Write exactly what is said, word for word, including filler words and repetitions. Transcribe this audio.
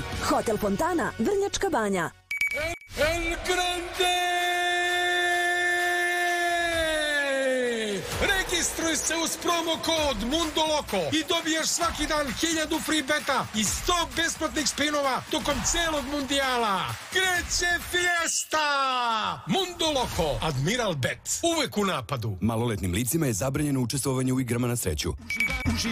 Hotel Fontana, Vrnjačka Banja. El Grande! Registruj se uz promo kod Mundo Loco i dobiješ svaki dan hiljadu free beta i sto besplatnih spinova tokom celog mundijala. Kreće fiesta! Mundo Loco, Admiral Bet, uvek u napadu. Maloletnim licima je zabranjeno učestvovanje u igrama na sreću.